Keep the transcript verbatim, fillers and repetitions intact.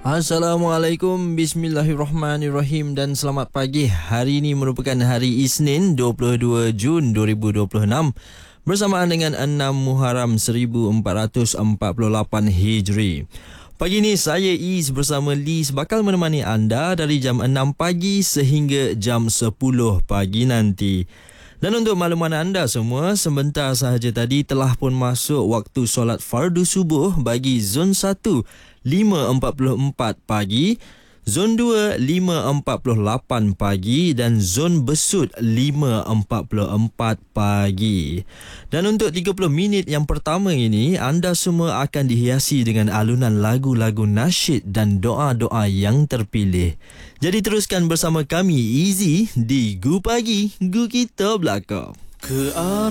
Assalamualaikum, bismillahirrahmanirrahim dan selamat pagi. Hari ini merupakan hari Isnin dua puluh dua Jun dua ribu dua puluh enam bersamaan dengan enam Muharram seribu empat ratus empat puluh lapan Hijri. Pagi ini saya Is bersama Liz bakal menemani anda dari jam enam pagi sehingga jam sepuluh pagi nanti. Dan untuk makluman anda semua, sebentar sahaja tadi telah pun masuk waktu solat fardu subuh bagi zon satu lima empat puluh empat pagi, zon dua lima empat puluh lapan pagi dan zon besut lima empat puluh empat pagi. Dan untuk tiga puluh minit yang pertama ini, anda semua akan dihiasi dengan alunan lagu-lagu nasyid dan doa-doa yang terpilih. Jadi teruskan bersama kami Easy di Gu Pagi, Gu Kita Belakang. Ke arah